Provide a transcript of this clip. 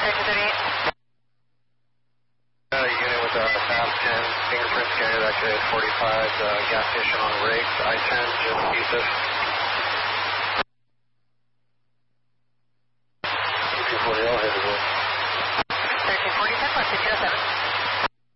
Unit with a fast 10 fingerprint scanner, that could 45, gas station on Rakes, I-10, just Yusuf. 240, I'll hit it. 1340, 10, 207.